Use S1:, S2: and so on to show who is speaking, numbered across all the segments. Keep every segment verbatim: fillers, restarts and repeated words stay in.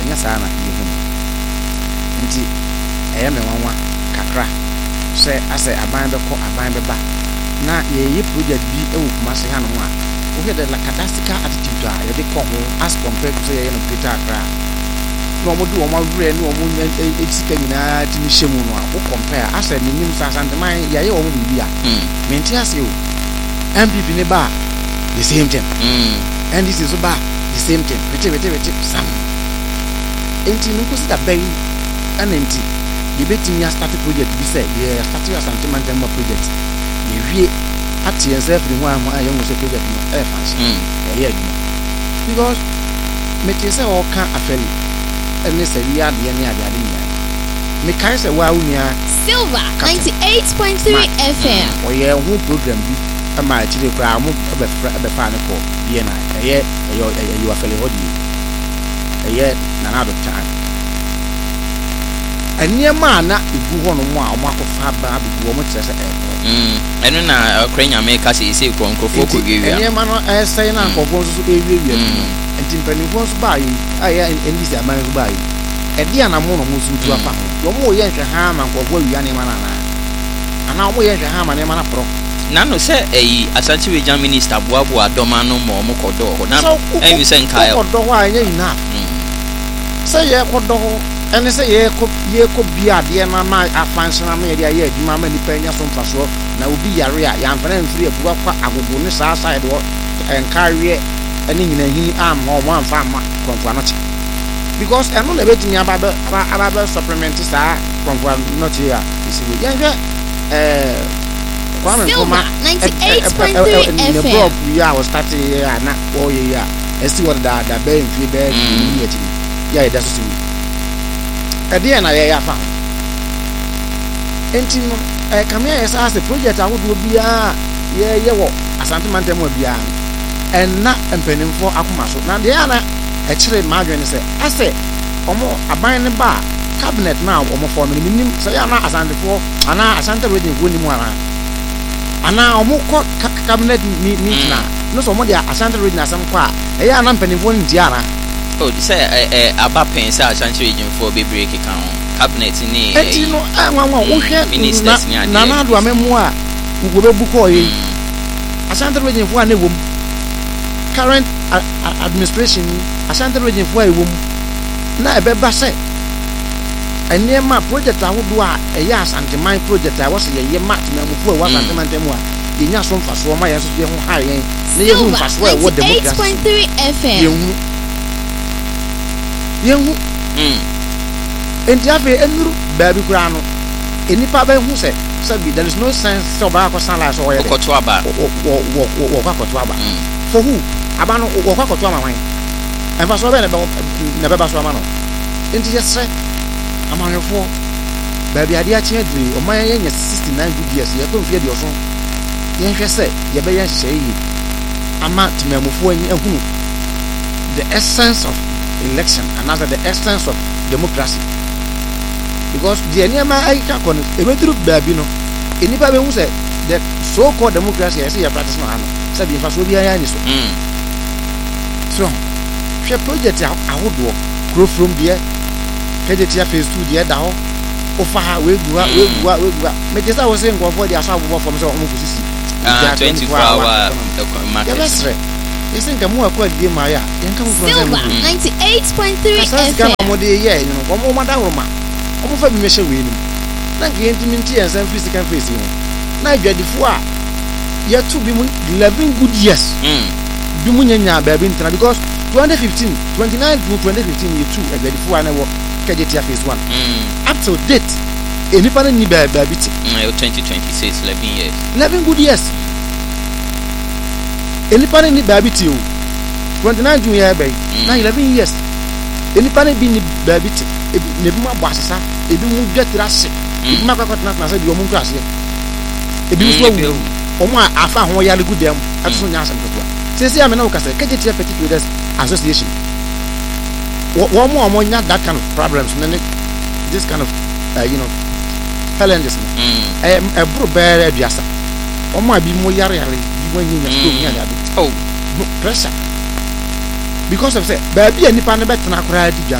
S1: nya saa na ye hu nti eye me wanwa kakra se ase aban be ko aban be ba na ye ye project bi e wo kuma se hanom a wo he the lackadaisical attitude a ye de ko ho as compared to say ye no Greater Accra no mo du o mo wure no mo e sika nyina ti mi hyemu no a wo compare ase ni nim sa santeman ye ye wo mo bi a me nti ase o M P P ne ba the same thing
S2: mm
S1: and this is so ba the same thing wete wete wete sam enti no ko sita bay anenti ye betimi ya start project bi say ye start your santeman dem project ye wie ati yourself the one who ayo so project no e fancy e ye aduma because me ti say o kan afeli ene say wi ade ne ade ade nya me kai say wa unia
S3: Silver ninety-eight point three F M
S1: o ye hu program bi ama chire kra mo be be fa ne ko bi na e ye e yo e yo afeli hodi e ye na na do time aniema na igu ho no mo a mo akofa ba bigu mo tse se e
S2: mm eno na okrenya me ka se se ko nkrofo ko gewi
S1: aniema no e sai na nkofo so e wi wi enti mpanifo so ba yi aya endisi aman so ba yi e dia na mo no mo so tu afa ho mo ye hwe ha ma nkofo wi aniema na na ana mo ye hwe ha ma aniema na pro
S2: na no se eyi Asante Region Minister boabo adoma no mo mo kodo ho na enyi se nka
S1: e kodo ho anya ina se ye kodo ho ene se ye ko ye ko bia de na na afansana na ye dia ye adwuma ma ni panya so mfaso na obi yare a ya mfana mfiri abuwa kwa agogo ne saa side wo enkawe ene nyina hini am ho mo amfa ma konfo anoche because eno na betimi aba aba aba supplement saa konfo anoche ya isiwe ye hwe eh
S3: Silver ninety-eight point three F M
S1: the block we are starting here na oh yeah I see what that that be mfi be ni ya chiri ya ida so siwi e de na ya ya fa enti no e kamia ya sa project awodo bia ye ye wo Asante mantem bia en na empanimfo akoma so na de ya na e chire madwen se ase omo aban ne ba cabinet na omo form ni minim se ya na Asantefo ana Asante Region fo ni mu ara ana omo ko cabinet meet na no so mo dia Asante Region asem ko a e ya na mpanimfo ni di ara
S2: oh say eh aba pen say Asante Region for be break kan cabinet ni
S1: eh enti no anwa wo hwe na na do amemu a wo be bu ko yi Asante Region fo na wom current administration Asante Region fo a wom na e be ba say eniema project awodo a e ya Asante man project a wo se ye mat na mu fo a wo Asante man temu a ye nya so mfaso ma ye so ye ho ha yen na ye hu mfaso e wo democracy
S3: eight point three F M
S1: ye hu ye hu
S2: mm
S1: enti afi enuru ba bi kura no enipa ba hu se sabi there is no sense so ba ko san la so ye
S2: ko to aba
S1: wo wo wo ko to aba for who aba no wo ko to ama wan en so be na be na be ba so ama no enti yesre amanyofo ba bi ade a che adri o man ye nya sixty-nine good years ye ko mfie de oso ye hwe se ye be ye hye yi ama timamufo ani ehunu the essence of election and also the essence of democracy because the eniema ai ka kono ebeduru baabi no enipa be hu se the so called democracy I say ya practice no ano sabi fa so bi aya ni so
S2: mm
S1: so hwe project ahodo grow from there project ya phase two there da ho ofa ha we gua we gua we gua me tesa wo se ngo for the aso abobo from so omo kusisi
S2: ah twenty-four hour market
S1: yes nka mu akwa die ma ya yenka mu from
S3: Silver ninety-eight point three F M
S1: Asante mo de ye you know omo mada roma omo fa bi me hye we ni na nke ntimi nti en san physical face ho na adwadifo a ye to bi mu eleven good years
S2: mm
S1: bi mu nyanya ba bi ntana because twenty fifteen twenty-nine to twenty fifteen ye two adwadifo a na wo kajetia phase one
S2: mm
S1: up to date enipa na ni ba ba bi ti
S2: twenty twenty-six eleven years
S1: eleven good years enipa na ni ba bi ti o twenty-nine June ya ba na eleven years enipa na bi ni ba bi ti ne bi mu abo asesa ebi mu dwetira se ebi ma kwakọ tena na se bi o mu nkra se ebi so wu o mu afa ho ya le gudem ato nya asem to se se ya me na wo kase keje tie petty traders association wo mo mo nya that kind of problems this kind of uh, you know challenges
S2: mm
S1: eh e bro bear aduasa o mo abi mo yare yare bi mo nyi nya stove nya ade
S2: oh
S1: no pressure because of say ba bi anipa ne betena akora di dwan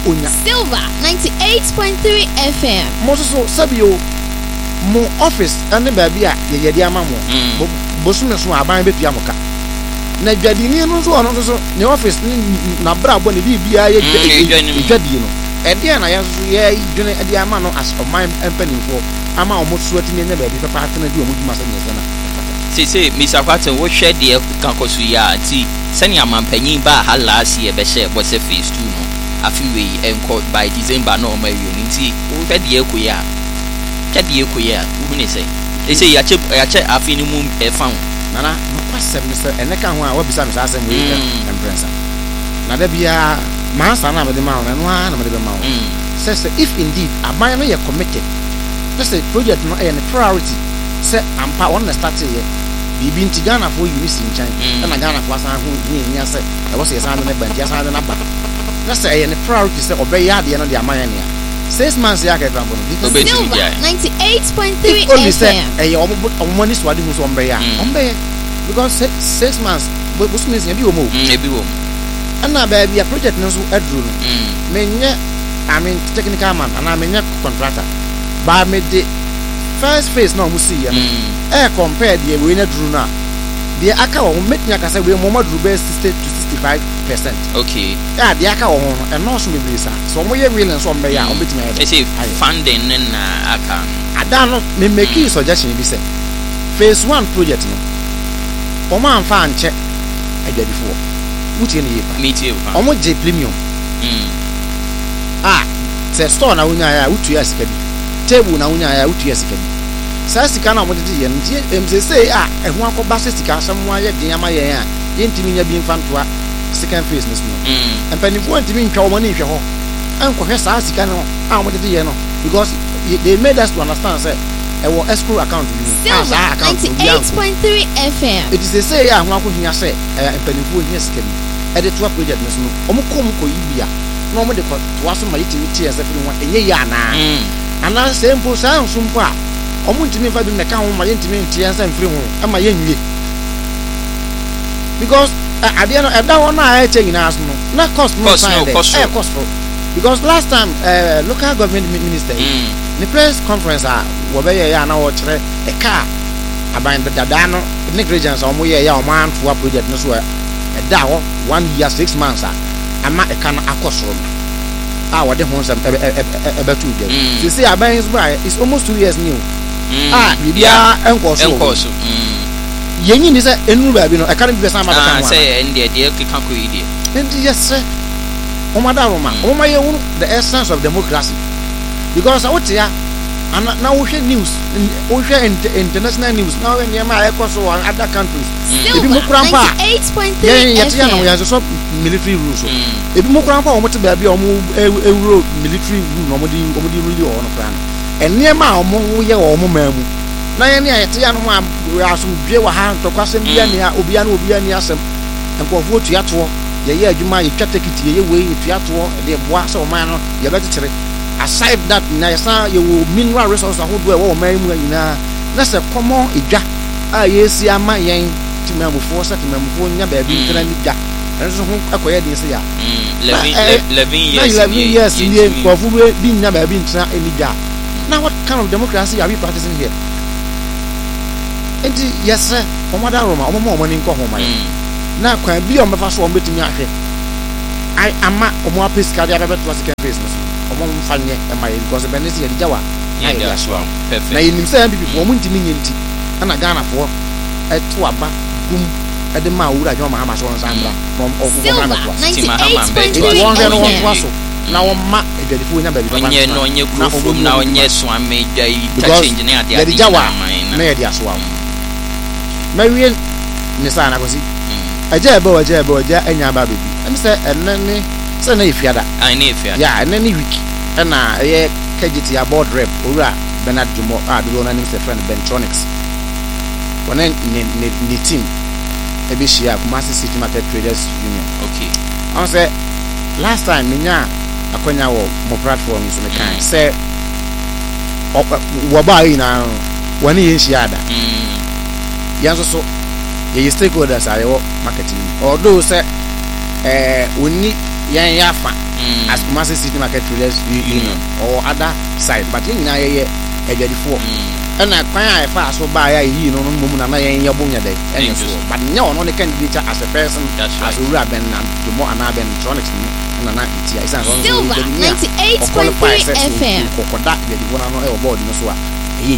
S1: onya
S3: Silver ninety-eight point three F M.
S1: Mo so sabio mo office ane baabi a ye ye de ama mo bosume so aban betua mo ka na dwadini no so ono so ne office na bra bo ne bibia ye dwadie no e de na ya so ye dwene de ama no as oman empanimfo ama omo so atini nya baabi papa atena di omo dwuma sa nyesa na
S2: say say Mister Kwatan wo hwe de kankoso ya ti sani amampanyin ba ha last year be share bo se phase two no afi we enko by December no ma wi nti wo hwe de ekoya ka de ekoya wo ne say they say ya che ya che afi ni mu e fa
S1: nana no kwasem ne se eneka ho a wo bisa me sa asem we emprensa na da bia ma sa na me de ma no na na me de be ma wo say say if indeed aban no ye committed let's say project no e priority say ampa won na start here bibi nti Ghana for unisi nchan na Ghana for asan ho ni nya say e wo say san na banti asan na ba let's say e priority say obey ya de no de aman ya six months ya ka trampo because
S3: Silver ninety-eight point three F M.
S1: Only say e yo omo money swadi hu so obey ya obey because six months but what means e bi wo mo
S2: e bi wo
S1: ana ba bia project no so adru no me nye I mean technical man ana me nye contractor ba me de first phase no mo see ya no e compare the we na dru na the aka wo metnya ka say we mo madru be sixty to sixty-five percent
S2: okay
S1: yeah the aka wo no e no so be be sa so mo ye willing so mbe ya o betnya
S2: e say funding na aka
S1: ada no me make suggestion bi say phase one project no o ma anfa anche adwadifo wutie ne yepa
S2: me tie
S1: o mo je premium
S2: mm
S1: ah say store na wunya ya wutu ya sika bi table na wunya ya wutu ya sika bi sa sika na mo de ye ntie em say say ah ehun akoba se sika asem wa ye den ama ye a ye ntimi nya bi mfantoa second phase no
S2: mm
S1: empanifo ntimi ntwa mo ne hwe ho enko hwe sa sika no ah mo de ye no because they made us to understand say e wo escrow account bi
S3: Silver ninety-eight point three F M.
S1: it is a say ah ho akohia say empanifo hia sika bi e de to project no so no omo kom ko yibia na omo de ko to aso ma yitimi tie se firi ho enye ya na ana se mpo sa nso mpo a omo ntimi fa bi me ka ho ma yentimi ntie nsa mfiri ho ama yenwie because ade no eda won na e change na aso no na cost no fine eh cost for because last time uh, local government minister
S2: mm.
S1: the press conference ah wo be ya na wo kire e ka aban dada no negligence omo ye ya omo anto project no so e da ho one year six months ah ama e ka na akosoro ah wo de ho nsam e e betu dia you see aban is by it's almost two years new ah bibia enkoso
S2: enkoso
S1: yenyi ni say enu ba bi no e ka na bi sa ma da kan
S2: ah say ndie de keka ko yi de
S1: ndi yes o ma da roma o ma ye unu the essence of democracy because what ya ana na wo hwe news wo hwe international news na we niam a ekoso on other countries
S3: ebi mo kura pa ninety-eight point three
S1: ya ya na we so military rules so ebi mo kura pa o mo te ba bi o mo euro military rule no mo di o mo di rule o no kura no eniam a o mo ye o mo mamu na ye ne ya te ya no ma asum dwe wa ha to kwasem bia ne obia na obia ni asem enkofo tu ya to ye ye adwuma ye twa tekiti ye we tu ya to de boa so o man no ye betetere aside that na yesa ye wo mineral resources ahodo e wo man mu nyina na se common edwa a ye si ama yen timamufo sa timamufo nya ba bi tena ni da enso ho akoye de se ya
S2: eleven years
S1: eleven years ye kofu bi nya ba bi tena eni da now what kind of democracy are we practicing here enti yesa o mada roma o mo mo ni nko ho man na kwa bi o mefa so o betimi ahwe ai ama o mo apeska dia bebeto second phase no omo mfanye e mai because benesi ye dijawa
S2: ya dia so perfect
S1: na yenim say mpp wo muntimi nyenti ana Ghana fo eto aba gum e de ma wura joma ha ma so nsambra from ogugo na to
S3: ninety-eight point three
S1: won je no won waso na won ma edwadifo nya ba bi
S2: onye no onye kuro from na onye so amedwa yi ta change na ade ade
S1: na ye dia so am mawie ni sa na kosi aja ebe waja ebe waja enya ba bebi em say enene say na ifiada
S2: ai na ifiada
S1: ya enene wiki na ye kejiti ya board rep ora Bernard Jumo ah do na nim say friend Bentronics wonen ni ni team e be share Kumasi City Market Traders Union
S2: okay
S1: on say last time minya akonya wo mo platform so me kan say wo ba yi na woni yin shiada
S2: mm
S1: yanso so ye stakeholders are wo marketing although say eh woni yan yafa
S2: mm.
S1: as Kumasi City Market Traders Union or other side but you know ye adwadifoɔ ɛna kwan a ɛfa so ba ya yi no no mum na na yɛn yɛ bonya dɛ ɛne so but nyɛ ɔno ne candidate as a person as owura ben na the more ana ben electronics no na na itia isa no
S3: Silver ninety-eight point three F M
S1: kokoda adwadifoɔ na no ɛwɔ board no so a ɛyɛ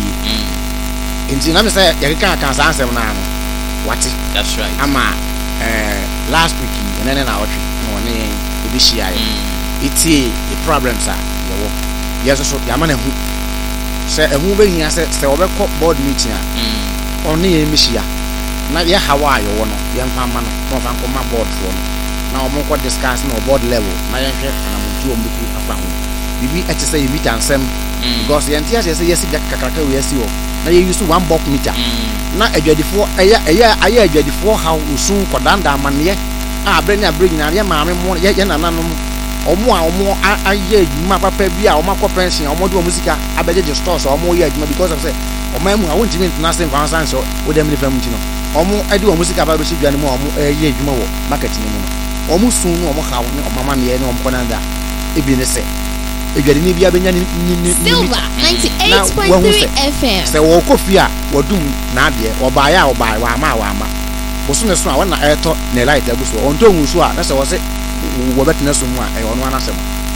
S1: yi nti na me sɛ yɛkeka kan sa ansɛm na no wate
S2: that's right
S1: ama eh last week ɛnɛ na wɔtwe na ɔne yɛn ebi hyia yɛ itie the problems a yɛwɔ yɛso so yɛama na hu sɛ ehu behia sɛ sɛ obekɔ board meeting a ɔne yɛn mihia na yɛ hawa a yɛwɔ no yɛn fa ma no na ɔfa nkɔma board fo no na ɔmo nkɔ discuss na board level na yɛn hwɛ na mo tuo mbeku afa ho bibi ɛte sɛ yɛ meter nsɛm because yɛn tia sɛ yɛsi da kakraka we yɛsi hɔ na yɛ use one bulk meter na adwadifo ɛyɛ ɛyɛ ayɛ adwadifo how usun kɔdanda amanneɛ a abrɛ ne abrɛ nyina yɛ maame mo yɛ nananom omo a omo aye adwuma papa bi a omo akɔ pension omo de omo sika abegye stores omo yɛ adwuma because of say omo amu a wonti mint na sem fansan so wo dem ne fam nti no omo ade omo sika ba be hye dwane mu omo ɛyɛ adwuma wɔ market ne mu no omo sun no omo hawo ne omo mama ne ne omo kɔnanda ebi ne sɛ edwade ne bia benya ni ni
S3: Silver ninety-eight point three F M
S1: sɛ wo kofi a wodum na ade obaaya a obaaya wa ama wa ama boso ne so a wona ɛtɔ ne light aguso on to nsu a na sɛ wo se wo betena so mu a e ono anasem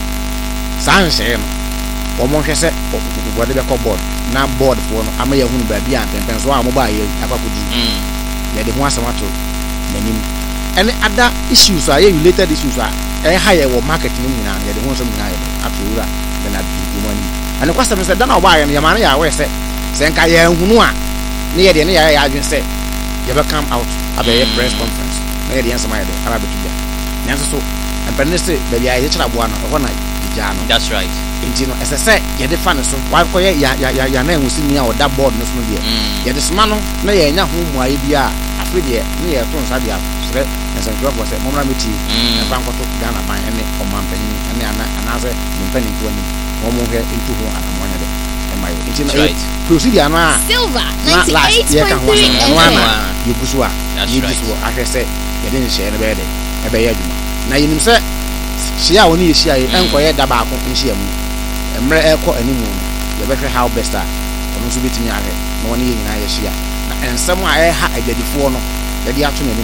S1: san hye no wo mo hwɛ sɛ wo de be kɔ board na board fo no ama yɛ hunu ba bia pempen so a mo ba yɛ akwakodu yɛ de ho asem ato nanim any other issues are related issues are eh higher wo market ni nyina yɛ de ho so nyina yɛ ato wura be na du money and kwasem sɛ da na wo ba yɛ no yɛ ma na yɛ awɛ sɛ sɛ nka yɛ hunu a ne yɛ de ne yɛ yɛ adwen sɛ yɛ be come out abɛyɛ press conference na yɛ de yɛnsɛm ayɛ de ara betu bia nanso so empenese baby ayi chira boa no ho na ija no
S2: that's right
S1: enti no esese ye de fa ne so wa koye ya ya ya na enhusi ni a oda board no so no de ye de sma no na ye nya ho muaye bia afre de ne ye to nsa bia sre nsa ntua fo se momra meti e fa nkoto Ghana ban ene o man panyin ene ana anaze mpani ko ani mo mo he into ho ana mo nya de e mai enti no procedure no a
S3: Silver ninety-eight point three F M
S1: ye busu a ye busu a hwe se ye de nhye ne be de e be ye adwuma na yinim sɛ hyia woni yɛ hyia yɛ enkoyɛ da baako nhia mu emre ɛkɔ animu no yɛbɛhwɛ how best a ɔno nso betumi ahwɛ na wɔne yɛ nyinaa yɛ hyia na ensɛm a ɛha adwadifoɔ no yɛde ato n'anim